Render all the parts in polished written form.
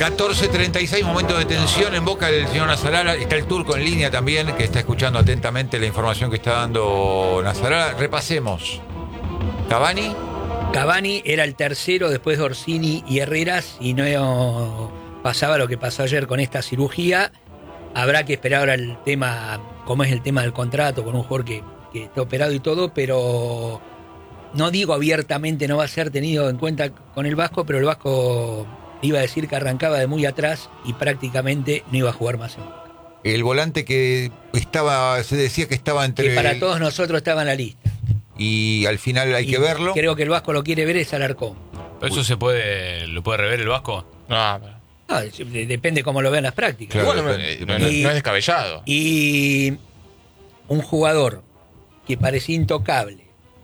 14:36, momento de tensión en boca del señor Nasarala. Está el turco en línea también, que está escuchando atentamente la información que está dando Nasarala. Repasemos. Cavani era el tercero después de Orsini y Herreras, y no pasaba lo que pasó ayer con esta cirugía. Habrá que esperar ahora el tema, cómo es el tema del contrato con un jugador que está operado y todo, pero no digo abiertamente no va a ser tenido en cuenta con el Vasco, pero el Vasco iba a decir que arrancaba de muy atrás y prácticamente no iba a jugar más en Boca. El volante que se decía que estaba entre... Que para todos nosotros estaba en la lista. Y al final hay que verlo. Creo que el Vasco lo quiere ver, es Alarcón. ¿Pero eso lo puede rever el Vasco? No, depende cómo lo vean las prácticas. Claro, no es descabellado. Y un jugador que parecía intocable,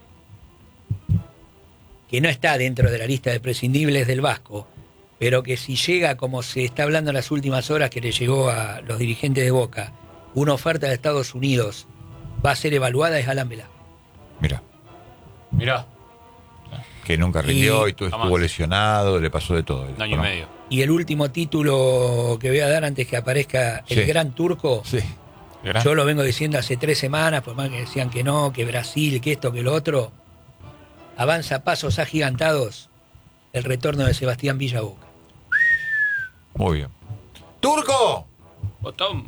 que no está dentro de la lista de prescindibles del Vasco, pero que si llega, como se está hablando en las últimas horas, que le llegó a los dirigentes de Boca, una oferta de Estados Unidos va a ser evaluada, es Alan Velasco. Mirá. Que nunca rindió y todo, estuvo lesionado, le pasó de todo. Un año y medio. Y el último título que voy a dar antes que aparezca el gran turco, yo lo vengo diciendo hace 3 semanas, por más que decían que no, que Brasil, que esto, que lo otro, avanza a pasos agigantados el retorno de Sebastián Villa a Boca. Muy bien. ¡Turco! Botón.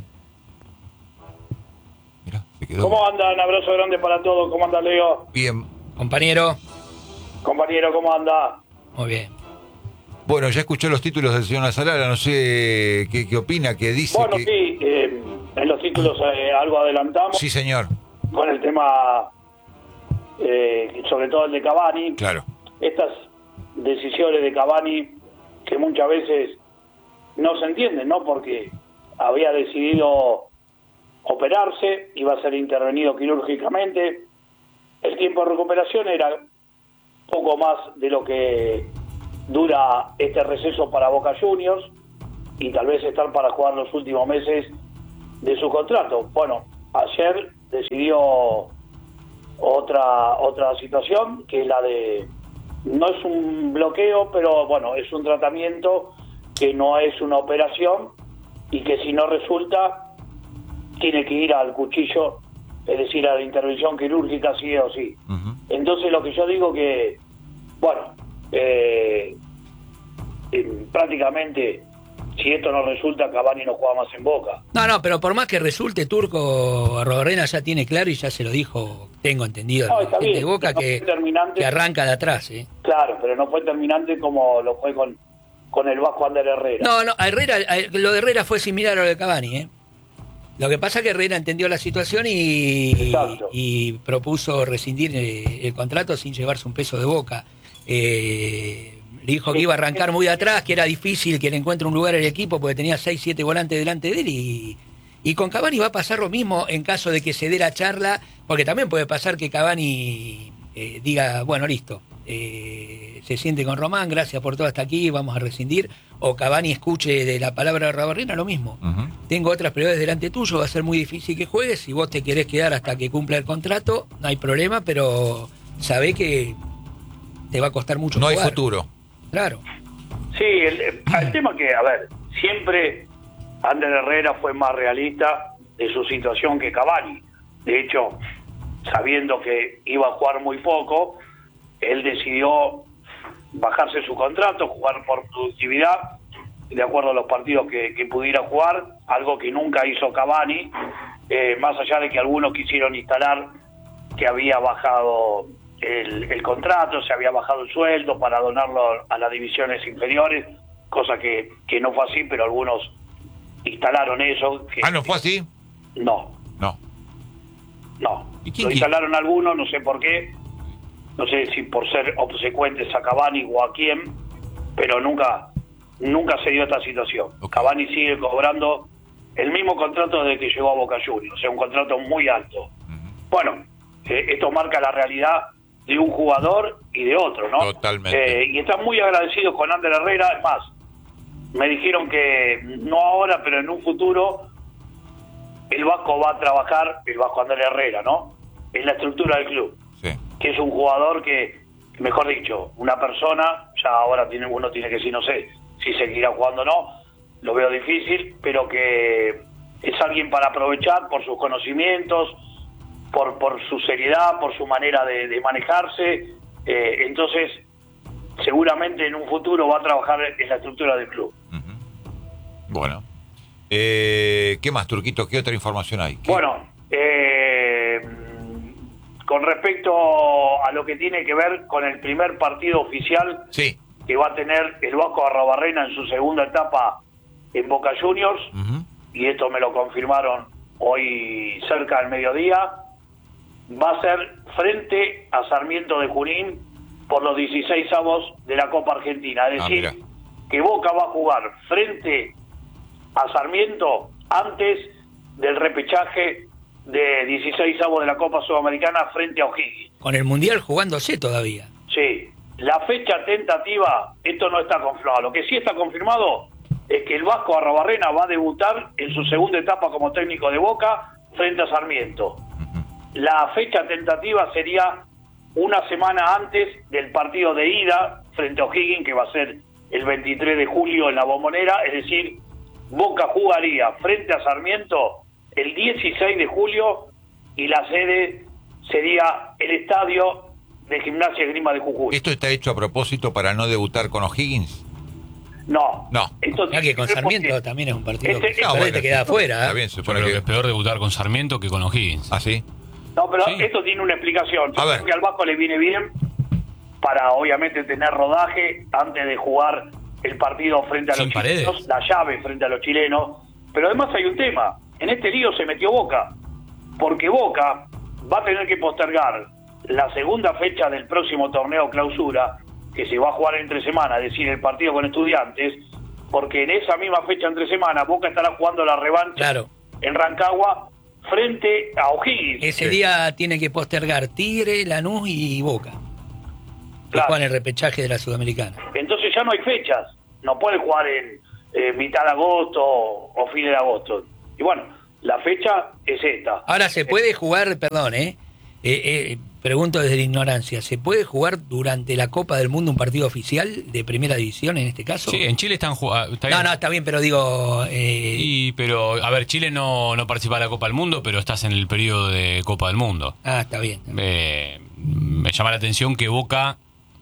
Mirá, se quedó. ¿Cómo andan? Abrazo grande para todos. ¿Cómo anda, Leo? Bien. Compañero, ¿Cómo anda? muy bien. Bueno, ya escuchó los títulos del señor Nasarala, no sé qué opina, qué dice. Bueno, sí, en los títulos algo adelantamos. Sí, señor. Con el tema, sobre todo el de Cavani. Claro. Estas decisiones de Cavani que muchas veces no se entienden, ¿no? Porque había decidido operarse, iba a ser intervenido quirúrgicamente. El tiempo de recuperación era poco más de lo que dura este receso para Boca Juniors y tal vez estar para jugar los últimos meses de su contrato. Bueno, ayer decidió otra situación, que es la de, no es un bloqueo, pero bueno, es un tratamiento que no es una operación y que si no resulta tiene que ir al cuchillo, es decir, a la intervención quirúrgica sí o sí. Uh-huh. Entonces lo que yo digo que, bueno, prácticamente si esto no resulta, Cavani no juega más en Boca. No, pero por más que resulte, Turco, Arrobarrena ya tiene claro y ya se lo dijo, tengo entendido, no, está bien, de Boca no que arranca de atrás. Claro, pero no fue terminante como lo fue con el Vasco Ander Herrera. No, lo de Herrera fue similar a lo de Cavani, Lo que pasa es que Herrera entendió la situación y propuso rescindir el contrato sin llevarse un peso de Boca. Le dijo que iba a arrancar muy atrás, que era difícil que le encuentre un lugar en el equipo porque tenía 6-7 volantes delante de él y con Cavani va a pasar lo mismo en caso de que se dé la charla, porque también puede pasar que Cavani diga, bueno, listo, se siente con Román, gracias por todo hasta aquí, vamos a rescindir, o Cavani escuche de la palabra de Arrobarrena lo mismo. Uh-huh. Tengo otras prioridades delante tuyo, va a ser muy difícil que juegues, si vos te querés quedar hasta que cumpla el contrato, no hay problema, pero sabé que te va a costar mucho jugar. No hay futuro. Claro. Sí, el tema que, a ver, siempre Ander Herrera fue más realista de su situación que Cavani. De hecho, sabiendo que iba a jugar muy poco, él decidió bajarse su contrato, jugar por productividad, de acuerdo a los partidos que pudiera jugar, algo que nunca hizo Cavani, más allá de que algunos quisieron instalar que había bajado el contrato, se había bajado el sueldo para donarlo a las divisiones inferiores, cosa que no fue así, pero algunos instalaron eso. ¿No fue así? No. Lo instalaron algunos, no sé por qué, no sé si por ser obsecuentes a Cavani o a quién, pero nunca se dio esta situación. Okay. Cavani sigue cobrando el mismo contrato desde que llegó a Boca Juniors, o sea, un contrato muy alto. Uh-huh. Bueno, esto marca la realidad de un jugador y de otro, ¿no? Totalmente. Y están muy agradecidos con Ander Herrera. Es más, me dijeron que no ahora, pero en un futuro el Vasco va a trabajar, el Vasco Ander Herrera, ¿no? En la estructura del club. Sí. Que es un jugador que, mejor dicho, una persona, ya ahora uno tiene que decir, no sé si seguirá jugando o no, lo veo difícil, pero que es alguien para aprovechar por sus conocimientos, por su seriedad, por su manera de manejarse. Entonces, seguramente en un futuro va a trabajar en la estructura del club. Bueno. ¿Qué más, Turquito? ¿Qué otra información hay? Bueno, con respecto a lo que tiene que ver con el primer partido oficial Sí. que va a tener el Vasco Arrobarrena en su segunda etapa en Boca Juniors, y esto me lo confirmaron hoy cerca del mediodía, va a ser frente a Sarmiento de Junín por los 16avos de la Copa Argentina. Es decir, mira. que Boca va a jugar frente a Sarmiento antes del repechaje de 16avos de la Copa Sudamericana frente a O'Higgins. Con el Mundial jugándose todavía. Sí, la fecha tentativa, esto no está confirmado. Lo que sí está confirmado es que el Vasco Arrobarrena va a debutar en su segunda etapa como técnico de Boca frente a Sarmiento. La fecha tentativa sería una semana antes del partido de ida frente a O'Higgins, que va a ser el 23 de julio en la Bombonera. Es decir, Boca jugaría frente a Sarmiento el 16 de julio y la sede sería el estadio de Gimnasia y Esgrima de Jujuy. ¿Esto está hecho a propósito para no debutar con O'Higgins? No. No. Ya que con Sarmiento también es un partido que No, te queda afuera. Está bien, se Yo supone creo que que... es peor debutar con Sarmiento que con O'Higgins. ¿Ah, sí? No, pero Sí. esto tiene una explicación. Yo A ver. creo que al Vasco le viene bien para, obviamente, tener rodaje antes de jugar el partido frente a Sin los Paredes. chilenos, la llave frente a los chilenos. Pero además hay un tema. En este lío se metió Boca, porque Boca va a tener que postergar la segunda fecha del próximo torneo clausura, que se va a jugar entre semana, es decir, el partido con Estudiantes, porque en esa misma fecha entre semana Boca estará jugando la revancha Claro. en Rancagua frente a O'Higgins. Ese día tiene que postergar Tigre, Lanús y Boca. Que Claro. juegan el repechaje de la Sudamericana. Entonces ya no hay fechas, no puede jugar en mitad de agosto o fin de agosto. Y bueno, la fecha es esta. Ahora se puede jugar, perdón, pregunto desde la ignorancia, ¿se puede jugar durante la Copa del Mundo un partido oficial de primera división en este caso? Sí, en Chile están jugando. No, está bien, pero digo... Pero, a ver, Chile no participa de la Copa del Mundo, pero estás en el periodo de Copa del Mundo. está bien. Me llama la atención que Boca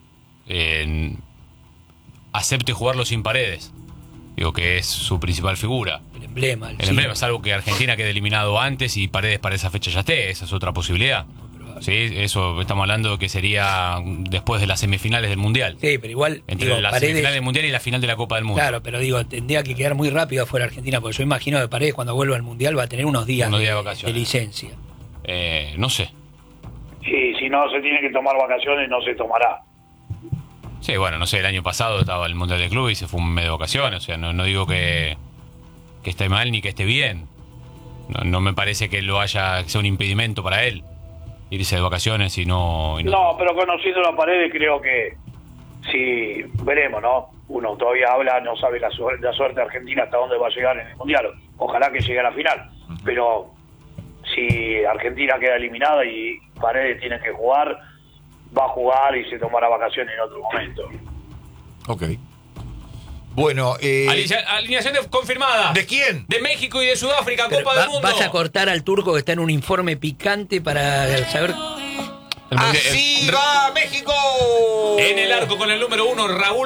acepte jugarlo sin Paredes. Digo que es su principal figura. El emblema. El emblema, salvo que Argentina quede eliminado antes y Paredes para esa fecha ya esté. Esa es otra posibilidad. Sí, eso estamos hablando de que sería después de las semifinales del Mundial. Sí, pero igual... Entre digo, la Paredes- semifinal del Mundial y la final de la Copa del Mundo. Claro, pero digo, tendría que quedar muy rápido afuera Argentina, porque yo imagino que Paredes cuando vuelva al Mundial va a tener unos días de vacaciones. de licencia. No sé. Sí, si no se tiene que tomar vacaciones, no se tomará. Sí, bueno, no sé, el año pasado estaba el Mundial de Club y se fue un mes de vacaciones. O sea, no digo que esté mal ni que esté bien. No me parece que que sea un impedimento para él irse de vacaciones y no... No, pero conociendo la Paredes creo que sí, veremos, ¿no? Uno todavía habla, no sabe la suerte de Argentina hasta dónde va a llegar en el Mundial. Ojalá que llegue a la final. Pero si Argentina queda eliminada y Paredes tiene que jugar, va a jugar y se tomará vacaciones en otro momento. Ok. Bueno, Alineación confirmada. ¿de quién? De México y de Sudáfrica, Pero Copa del Mundo. vas a cortar al turco que está en un informe picante para saber... ¡Así va México! En el arco con el número 1, Raúl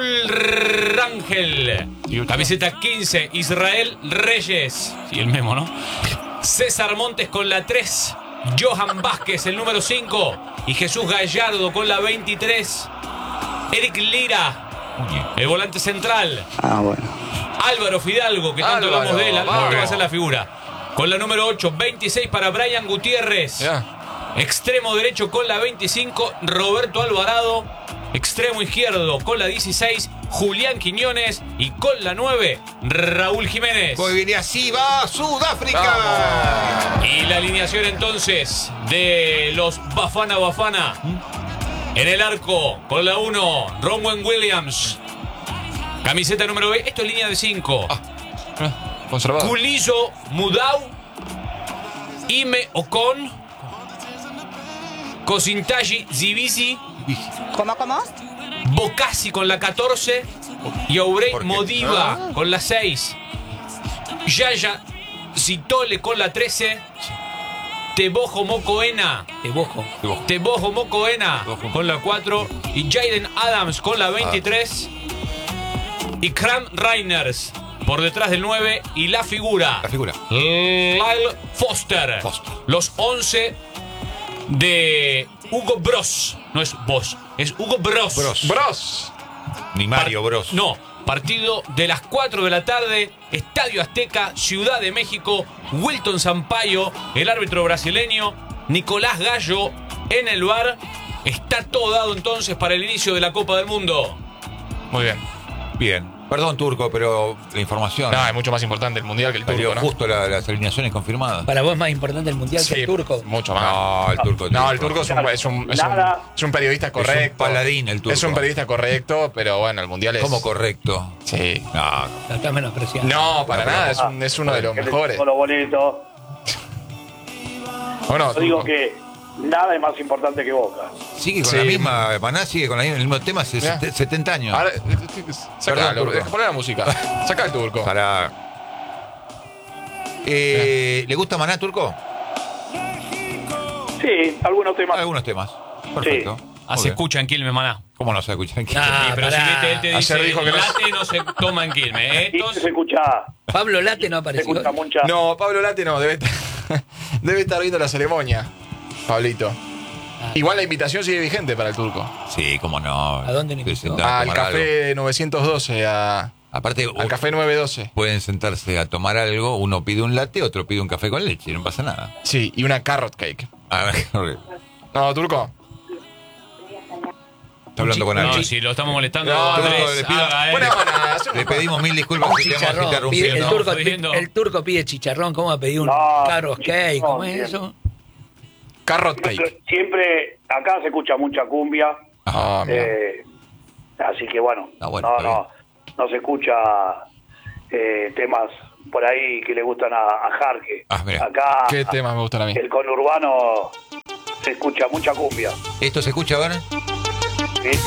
Rangel. Camiseta 15, Israel Reyes. Y el memo, ¿no? César Montes con la 3. Johan Vázquez, el número 5. Y Jesús Gallardo con la 23. Eric Lira, el volante central. Bueno. Álvaro Fidalgo, que tanto Álvaro, hablamos de él, vamos. que va a ser la figura. Con la número 8, 26 para Brian Gutiérrez. Ya. Extremo derecho con la 25, Roberto Alvarado. Extremo izquierdo con la 16, Julián Quiñones. Y con la 9, Raúl Jiménez. Muy bien, y así va Sudáfrica. Y la alineación entonces de los Bafana Bafana. En el arco con la 1, Ronwen Williams. Camiseta número B. Esto es línea de 5. Conservado. Kulizo Mudau. Ime Ocon. Kosintaji Zivisi. ¿Cómo? Bocassi con la 14. Y Obrey ¿Por qué? Modiva con la 6. Yaya Citole con la 13. Tebojo Mocoena. Tebojo Mocoena con la 4. Y Jaden Adams con la 23. Y Kram Reiners por detrás del 9. Y la figura. Lyle Foster. Los 11 de Hugo Bros. No es Boss, es Hugo Bros. Ni Mario Bros. No. Partido de las 4 de la tarde, Estadio Azteca, Ciudad de México, Wilton Sampaio, el árbitro brasileño, Nicolás Gallo en el VAR. Está todo dado entonces para el inicio de la Copa del Mundo. Muy bien. Bien. Perdón, Turco, pero la información. No, es mucho más importante el Mundial que el Turco, Turco, ¿no? Justo las alineaciones confirmadas. Para vos es más importante el Mundial que el Turco. Mucho más. No, el Turco. No, el Turco es un periodista correcto. Es un paladín el Turco. Es un periodista correcto, pero bueno, el Mundial es... ¿Cómo correcto? Sí. No. Lo está menospreciando. No, para nada, es uno de los mejores. Los boletos. Bueno, Yo digo que nada es más importante que Boca. Sigue con la misma, Maná sigue con el mismo tema hace 70 años. Ahora, Perdón, Turco. poné la música. Saca el Turco. ¿Le gusta Maná, Turco? Sí, algunos temas. Algunos temas. Perfecto. Se escucha en Quilmes, Maná. ¿Cómo no se escucha? Sí, pero si él te dice, Ayer dijo que Late no se toma en Quilmes. Sí, se escucha. Pablo Late no Se apareció. escucha mucha. No, Pablo Late no, debe estar viendo la ceremonia, Pablito. Igual la invitación sigue vigente para el Turco. Sí, cómo no. ¿A dónde le invitó? Al café 912, Aparte, al café 912. pueden sentarse a tomar algo, uno pide un latte, otro pide un café con leche, no pasa nada. Sí, y una carrot cake. A ver, No, Turco. está hablando con alguien. No, si lo estamos molestando, No, Andrés, le pido- haga, Buena mano, hace Le un- pedimos mil disculpas si te hemos Chicharrón. interrumpido. El ¿no? turco, jodiendo. el turco pide chicharrón. ¿Cómo va a pedir un No, carros cake? ¿Cómo es bien. eso? Carrot cake. Siempre acá se escucha mucha cumbia. Ah, mira. Así que bueno, Ah, bueno, está no se escucha temas por ahí que le gustan a Jarque. Ah, mira. Acá ¿Qué temas me gustan a mí? el conurbano se escucha mucha cumbia. ¿Esto se escucha, a ver? ¿Sí?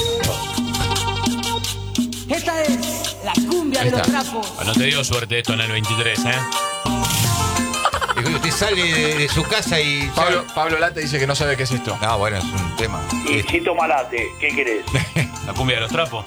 Esta es la cumbia Ahí de los está. trapos. No te dio suerte esto en el 23, Usted sale de su casa y... Pablo Late dice que no sabe qué es esto. No, bueno, es un tema. Y Chito Malate, ¿qué querés? La cumbia de los trapos.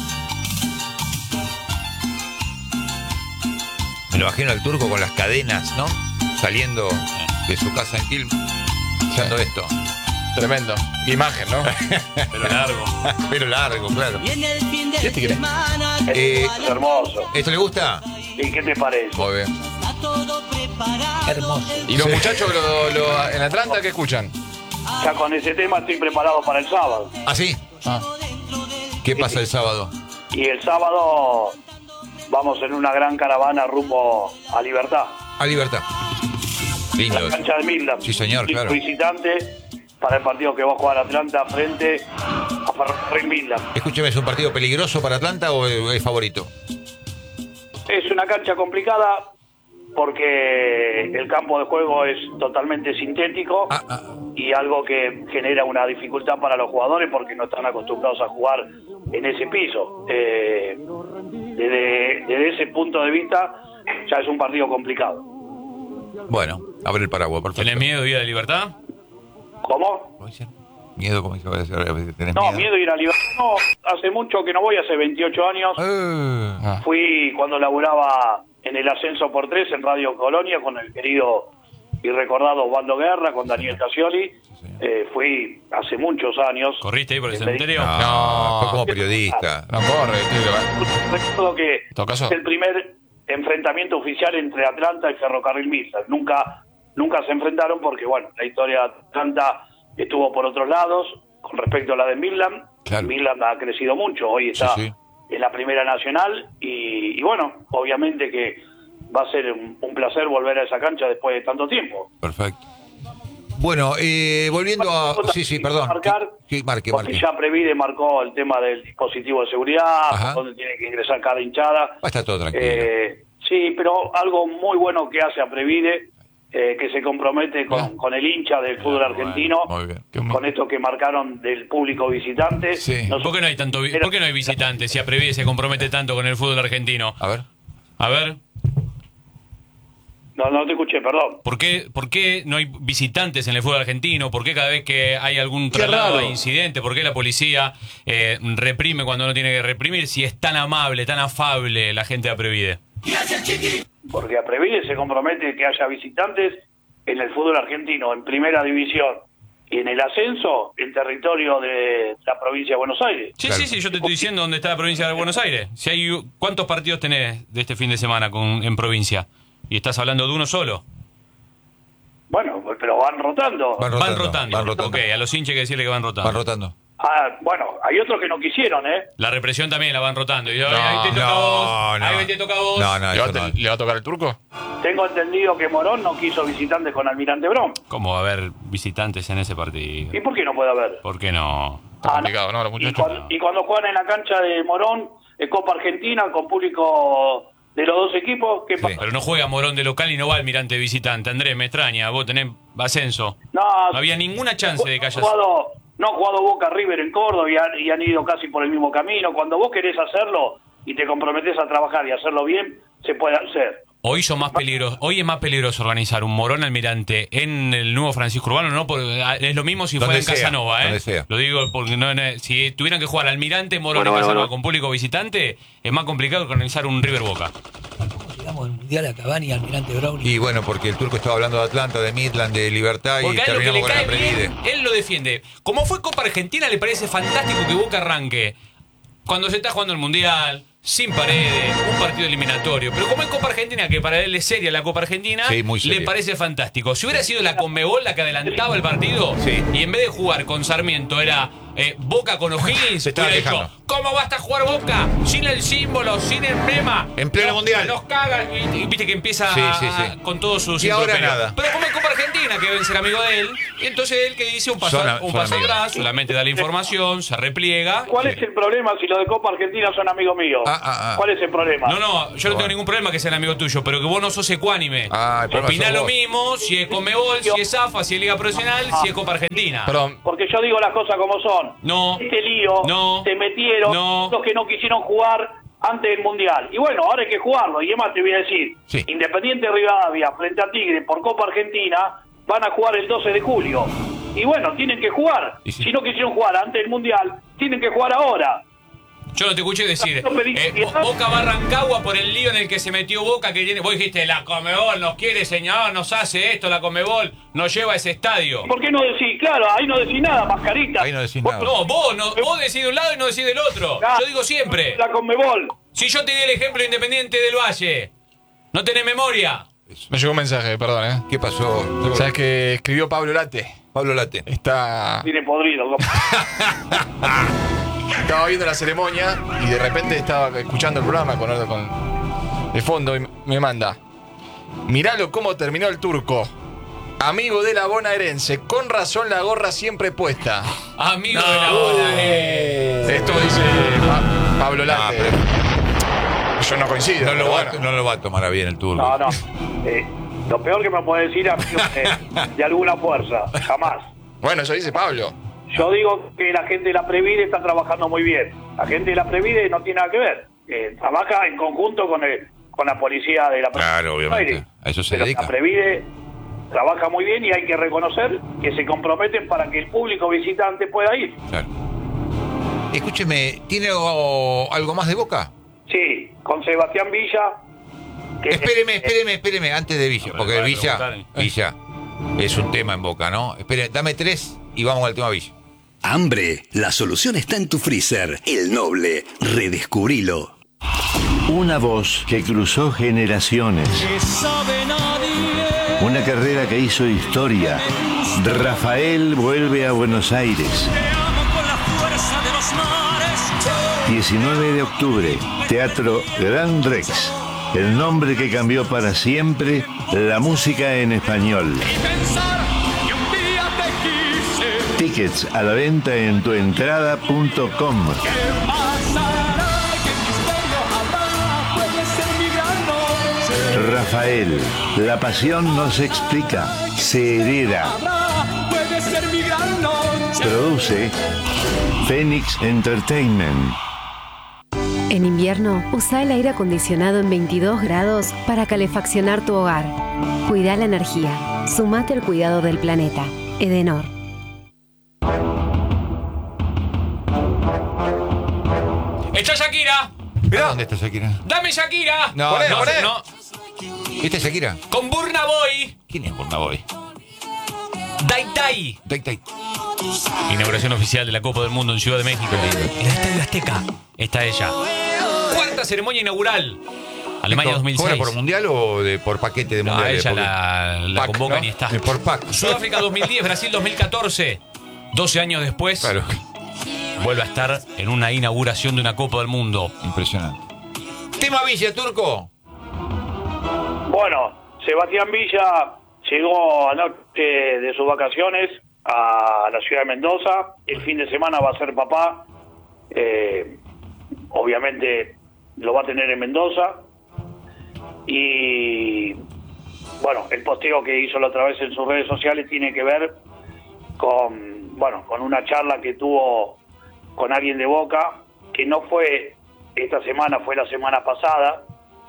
Me lo imagino al Turco con las cadenas, ¿no? Saliendo de su casa en Quilmes, escuchando esto. Tremendo. Qué imagen, ¿no? Pero largo. Pero largo, claro. Y en el fin de ¿Qué te crees? semana Eh, Es hermoso. ¿Esto le gusta? ¿Y qué te parece? Muy bien. está todo preparado. Hermoso. ¿Y los muchachos en Atlanta qué escuchan? Ya con ese tema estoy preparado para el sábado. ¿Ah, sí? Ah. ¿Qué pasa el sábado? Y el sábado vamos en una gran caravana rumbo a Libertad. A Libertad. Lindo. La cancha de Milda. Sí, señor, claro. Visitante para el partido que va a jugar Atlanta frente a Ferrocarril Milda. Escúcheme, ¿es un partido peligroso para Atlanta o es favorito? Es una cancha complicada porque el campo de juego es totalmente sintético y algo que genera una dificultad para los jugadores porque no están acostumbrados a jugar en ese piso. Desde ese punto de vista ya es un partido complicado. Bueno, abre el paraguas, perfecto. ¿Tenés miedo de ir a Libertad? ¿Cómo? ¿Miedo? ¿Cómo se va a decir? ¿Tenés No, miedo ir a Libertad. No, hace mucho que no voy, hace 28 años. Fui cuando laburaba en el Ascenso por 3 en Radio Colonia con el querido y recordado Osvaldo Guerra, con Daniel Casioli. Fui hace muchos años. ¿Corriste ahí por el cementerio? No, fue como periodista. No corre, Recuerdo que ¿En todo caso? es el primer enfrentamiento oficial entre Atlanta y Ferrocarril Midland. Nunca se enfrentaron porque, bueno, la historia de Atlanta estuvo por otros lados con respecto a la de Midland. Claro. Midland ha crecido mucho, hoy está Sí. en la Primera Nacional y bueno, obviamente que va a ser un placer volver a esa cancha después de tanto tiempo. Perfecto. Bueno, volviendo a... Sí, perdón. Marque. Porque ya Previde marcó el tema del dispositivo de seguridad, Ajá. donde tiene que ingresar cada hinchada. Va a estar todo tranquilo. Sí, pero algo muy bueno que hace a Previde, que se compromete con el hincha del fútbol argentino, muy bien. con esto que marcaron del público visitante. Sí. Nos- ¿Por qué no hay ¿por qué no hay visitantes si a Previde se compromete tanto con el fútbol argentino? A ver. A ver. No te escuché, perdón. ¿Por qué no hay visitantes en el fútbol argentino? ¿Por qué cada vez que hay algún Qué traslado raro. hay incidente? ¿Por qué la policía reprime cuando no tiene que reprimir? Si es tan amable, tan afable la gente de Aprevide. Porque a Previde se compromete que haya visitantes en el fútbol argentino, en primera división y en el ascenso en territorio de la provincia de Buenos Aires. Sí, Claro. sí, yo te estoy diciendo dónde está la provincia de Buenos Aires. Si hay, ¿cuántos partidos tenés de este fin de semana en provincia? Y estás hablando de uno solo. Bueno, pero van rotando. Van Van rotando. rotando. Ok, a los hinchas hay que decirle que van rotando. Van rotando. Bueno, hay otros que no quisieron, ¿eh? La represión también la van rotando. Y No, ahí te toca a vos, no. ahí te toca a vos. No, ¿Le eso va, no. ¿Le va a tocar el turco? Tengo entendido que Morón no quiso visitantes con Almirante Brown. ¿Cómo va a haber visitantes en ese partido? ¿Y por qué no puede haber? ¿Por qué no? Está Ah, complicado, ¿no? Los Y muchachos. cuando juegan en la cancha de Morón, Copa Argentina, con público de los dos equipos, ¿qué Sí. pasa? Pero no juega Morón de local y no va Almirante de visitante. Andrés, me extraña. Vos tenés ascenso. No había ninguna chance de que haya... No ha jugado Boca River en Córdoba y han ido casi por el mismo camino. Cuando vos querés hacerlo y te comprometés a trabajar y hacerlo bien, se puede hacer. Hoy es más peligroso organizar un Morón Almirante en el nuevo Francisco Urbano, ¿no? Porque es lo mismo si fuera Donde en sea, Casanova, ¿eh? donde sea. Lo digo porque si tuvieran que jugar Almirante, Morón Bueno, en Casanova bueno. con público visitante, es más complicado que organizar un River Boca. ¿Cómo llegamos al Mundial a Cavani y Almirante Brown? Y bueno, porque el turco estaba hablando de Atlanta, de Midland, de Libertad y Porque a él lo que terminamos le con la cae Previde. bien, él lo defiende. Como fue Copa Argentina, le parece fantástico que Boca arranque cuando se está jugando el Mundial, sin Paredes, un partido eliminatorio. Pero como es Copa Argentina, que para él es seria la Copa Argentina, Sí, muy seria. le parece fantástico. Si hubiera sido la Conmebol la que adelantaba el partido, Sí. y en vez de jugar con Sarmiento era Boca con O'Higgins, Se estaba hubiera quejando. dicho, ¿cómo va a estar jugar Boca? Sin el símbolo, sin el emblema. En pleno Mundial. Nos cagan. Y viste que empieza Sí, sí. con todos sus Y ahora improperios. nada. Pero como es Copa Argentina, que deben ser amigo de él, y entonces él que dice un paso Son amigos. atrás, solamente da la información, se repliega. ¿Cuál es el problema si los de Copa Argentina son amigos míos? Ah. ¿Cuál es el problema? No, yo no tengo ningún problema que sean amigo tuyo, pero que vos no sos ecuánime. El problema Opinás sos lo vos. mismo, si es Conmebol, si es AFA, si es Liga Profesional, si es Copa Argentina. Perdón, Porque yo digo las cosas como son. No. Este lío No. se metieron No. los que no quisieron jugar antes del Mundial. Y bueno, ahora hay que jugarlo. Y además te voy a decir, Sí. Independiente Rivadavia frente a Tigre por Copa Argentina van a jugar el 12 de julio. Y bueno, tienen que jugar. Y sí. Si no quisieron jugar antes del Mundial, tienen que jugar ahora. Yo no te escuché decir, No pedí piedad. Boca va a Rancagua por el lío en el que se metió Boca, que tiene, vos dijiste, la Conmebol nos quiere, señor, nos hace esto, la Conmebol nos lleva a ese estadio. ¿Por qué no decís? Claro, ahí no decís nada, mascarita. Ahí no decís Vos- nada. No, vos decís de un lado y no decís del otro. Claro. Yo digo siempre. La Conmebol. Si yo te di el ejemplo de Independiente del Valle, ¿no tenés memoria? me llegó un mensaje, perdón, ¿eh? ¿Qué pasó? ¿Sabes que escribió Pablo Late? Pablo Late. Está... Tiene podrido. Estaba viendo la ceremonia y de repente estaba escuchando el programa con de fondo y me manda: miralo cómo terminó el turco. Amigo de la bonaerense, con razón la gorra siempre puesta. Amigo de la bola, Esto dice Pablo Late. Yo no coincido. No pero lo, va, bueno. no lo va a tomar a bien el turco. No. Lo peor que me puede decir amigo de alguna fuerza. Jamás. Bueno, eso dice Pablo. Yo digo que la gente de la Previde está trabajando muy bien. La gente de la Previde no tiene nada que ver. Trabaja en conjunto con la policía de la Provincia Claro, de Buenos obviamente. Aires. A eso se Pero dedica. la Previde trabaja muy bien y hay que reconocer que se comprometen para que el público visitante pueda ir. Claro. Escúcheme, ¿tiene algo más de Boca? Sí, con Sebastián Villa. que- Espéreme, antes de Villa, porque Para Villa preguntar. es un tema en Boca, ¿no? Espere, dame 3 y vamos al tema Villa. Hambre, la solución está en tu freezer. El Noble, redescubrilo. Una voz que cruzó generaciones. Una carrera que hizo historia. Rafael vuelve a Buenos Aires. 19 de octubre, Teatro Gran Rex. El nombre que cambió para siempre la música en español. Tickets a la venta en tuentrada.com. Rafael, la pasión no se explica, se hereda. Produce Phoenix Entertainment. En invierno invierno, usa el aire acondicionado en 22 grados para calefaccionar tu hogar. Cuida la energía. Sumate al cuidado del planeta. Edenor. ¡Está Shakira! Mirá. ¿Dónde está Shakira? ¡Dame Shakira! No, Poné, no, poné. no. ¿Viste Shakira? Con Burna Boy. ¿Quién es Burna Boy? Dai Dai. Tai. Inauguración oficial de la Copa del Mundo en Ciudad de México. En el Estadio Azteca. Está ella. Cuarta ceremonia inaugural. Alemania 2006. ¿Cobra por mundial o por paquete de No, mundial? ella la pack, convocan, ¿no? y está. Por pack. Sudáfrica 2010, Brasil 2014. 12 años después, Claro, vuelve a estar en una inauguración de una Copa del Mundo. impresionante. Tema Villa, Turco. Bueno, Sebastián Villa llegó anoche de sus vacaciones a la ciudad de Mendoza. El fin de semana va a ser papá. Obviamente lo va a tener en Mendoza. Y bueno, el posteo que hizo la otra vez en sus redes sociales tiene que ver con una charla que tuvo con alguien de Boca, que no fue esta semana, fue la semana pasada.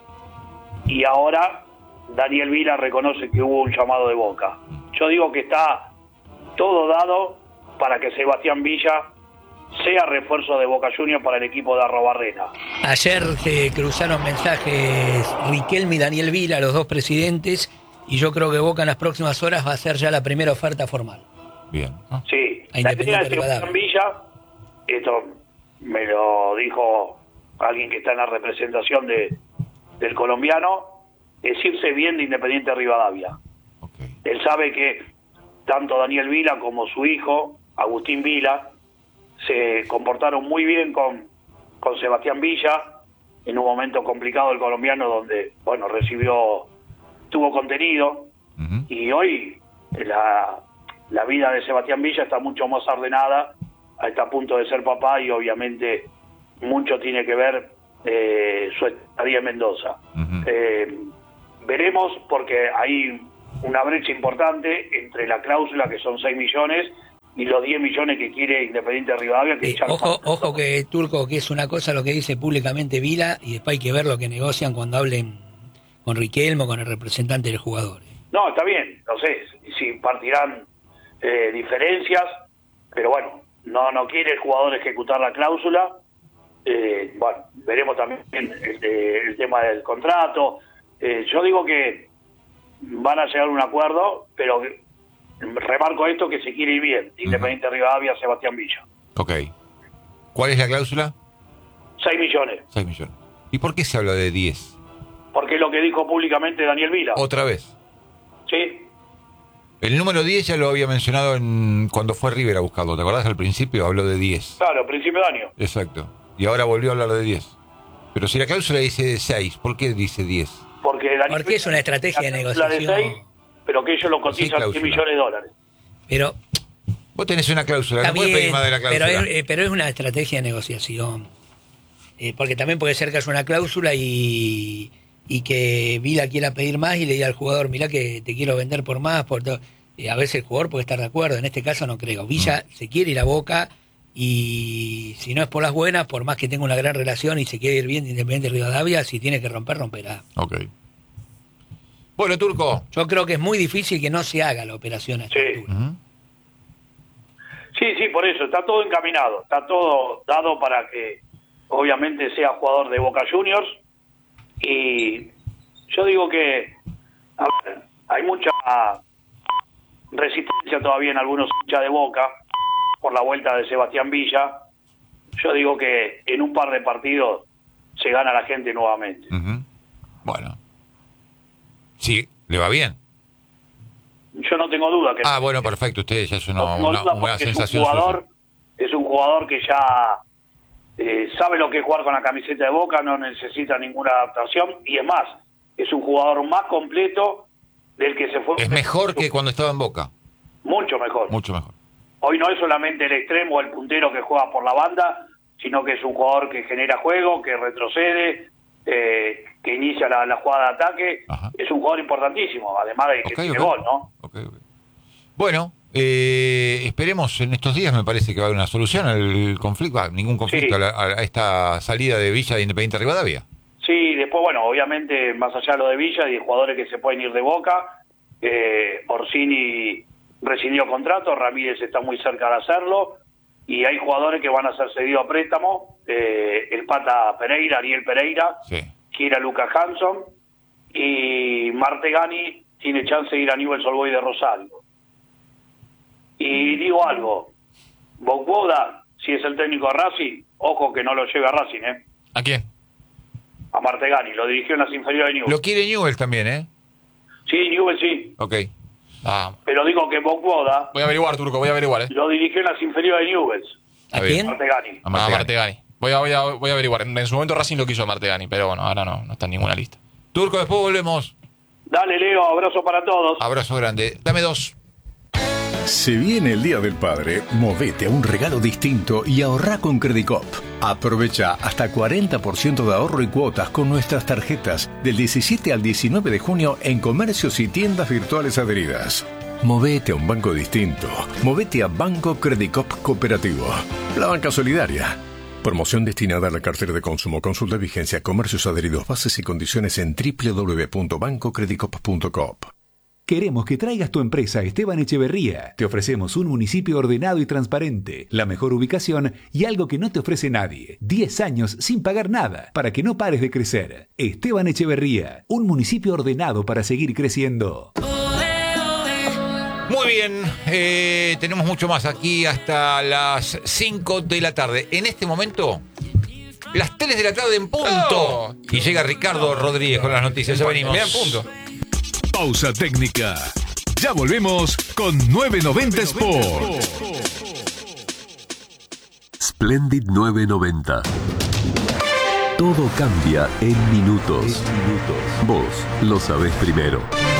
Y ahora Daniel Vila reconoce que hubo un llamado de Boca. Yo digo que está todo dado para que Sebastián Villa sea refuerzo de Boca Juniors para el equipo de Arrobarrena. Ayer se cruzaron mensajes Riquelme y Daniel Vila, los dos presidentes, y yo creo que Boca en las próximas horas va a hacer ya la primera oferta formal. Bien. Sí, A la idea Independiente de Sebastián Villa, esto me lo dijo alguien que está en la representación del colombiano, es irse bien de Independiente Rivadavia. Okay. Él sabe que tanto Daniel Vila como su hijo, Agustín Vila, se comportaron muy bien con Sebastián Villa en un momento complicado del colombiano donde, bueno, tuvo contenido. Uh-huh. Y hoy la vida de Sebastián Villa está mucho más ordenada, está a punto de ser papá y obviamente mucho tiene que ver su estadía en Mendoza. Uh-huh. Veremos, porque hay una brecha importante entre la cláusula, que son 6 millones, y los 10 millones que quiere Independiente Rivadavia. Que Ojo que Turco, que es una cosa lo que dice públicamente Vila, y después hay que ver lo que negocian cuando hablen con Riquelme o con el representante del jugador. No, está bien, no sé si partirán diferencias, pero bueno, no quiere el jugador ejecutar la cláusula. Bueno, veremos también el tema del contrato. Yo digo que van a llegar a un acuerdo, pero remarco esto, que se quiere ir bien. Independiente Rivadavia, Sebastián Villa. Ok. ¿Cuál es la cláusula? 6 millones. 6 millones. ¿Y por qué se habla de 10? Porque es lo que dijo públicamente Daniel Vila. ¿Otra vez? Sí. El número 10 ya lo había mencionado cuando fue River a buscarlo. ¿Te acordás? Al principio habló de 10. Claro, principio de año. Exacto. Y ahora volvió a hablar de 10. Pero si la cláusula dice 6, ¿por qué dice 10? Porque es una estrategia de negociación. De 6, pero que ellos lo cotizan $10 millones. Pero vos tenés una cláusula, no podés pedir más de la cláusula. Pero es una estrategia de negociación. Porque también puede ser que haya una cláusula y que Vila quiera pedir más y le diga al jugador, mirá que te quiero vender por más. A veces el jugador puede estar de acuerdo, en este caso no creo. Villa se quiere ir a Boca, y si no es por las buenas, por más que tenga una gran relación y se quiere ir bien de Independiente Rivadavia, si tiene que romper, romperá. Ok. Bueno, Turco. Yo creo que es muy difícil que no se haga la operación a esta altura. Uh-huh. Sí, por eso, está todo encaminado, está todo dado para que obviamente sea jugador de Boca Juniors. Y yo digo que hay mucha resistencia todavía en algunos hinchas de Boca por la vuelta de Sebastián Villa. Yo digo que en un par de partidos se gana la gente nuevamente. Uh-huh. Bueno. Sí, ¿le va bien? Yo no tengo duda que... bueno, perfecto. Ustedes ya es una sensación. Es un jugador que ya sabe lo que es jugar con la camiseta de Boca, no necesita ninguna adaptación, y es más, es un jugador más completo del que se fue. Es mejor que cuando estaba en Boca. Mucho mejor. Mucho mejor. Hoy no es solamente el extremo o el puntero que juega por la banda, sino que es un jugador que genera juego, que retrocede, que inicia la jugada de ataque. Ajá. Es un jugador importantísimo, además de que tiene gol, ¿no? Okay. Bueno, Esperemos en estos días, me parece que va a haber una solución al conflicto, ningún conflicto Sí. a esta salida de Villa de Independiente Rivadavia. Sí, después, bueno, obviamente, más allá de lo de Villa y de jugadores que se pueden ir de Boca, Orsini rescindió contrato, Ramírez está muy cerca de hacerlo, y hay jugadores que van a ser cedidos a préstamo, el Pata Pereira, Ariel Pereira, Sí. Kira Lucas Hanson, y Martegani tiene chance de ir a Newell's Old Boys de Rosario. Y digo algo, Bogboda, si es el técnico de Racing, ojo que no lo lleve a Racing, ¿A quién? a Martegani, lo dirigió en las inferiores de Newell's. Lo quiere Newell's también, ¿eh? Sí, Newell's sí, Ok. pero digo que Bogboda Voy a averiguar, Turco, voy a averiguar, lo dirigió en las inferiores de Newell's, ¿A Está bien. quién? Martegani. A Martegani. Martegani. Voy a averiguar. En su momento Racing lo quiso a Martegani, pero bueno, ahora no está en ninguna lista. Turco, después volvemos. Dale, Leo, abrazo para todos. Abrazo grande. Dame 2. Se viene el Día del Padre, movete a un regalo distinto y ahorrá con Credicop. Aprovecha hasta 40% de ahorro y cuotas con nuestras tarjetas del 17 al 19 de junio en comercios y tiendas virtuales adheridas. Movete a un banco distinto. Movete a Banco Credicop Cooperativo. La banca solidaria. Promoción destinada a la cartera de consumo. Consulta vigencia, comercios adheridos, bases y condiciones en www.bancocredicop.com. Queremos que traigas tu empresa a Esteban Echeverría. Te ofrecemos un municipio ordenado y transparente, la mejor ubicación y algo que no te ofrece nadie. 10 años sin pagar nada, para que no pares de crecer. Esteban Echeverría, un municipio ordenado para seguir creciendo. Muy bien, tenemos mucho más aquí hasta las 5 de la tarde. En este momento, las 3 de la tarde en punto. Y llega Ricardo Rodríguez con las noticias. Ya venimos. Mira en punto. Pausa técnica. Ya volvemos con 990 Sport. Splendid 990. Todo cambia en minutos. Vos lo sabés primero.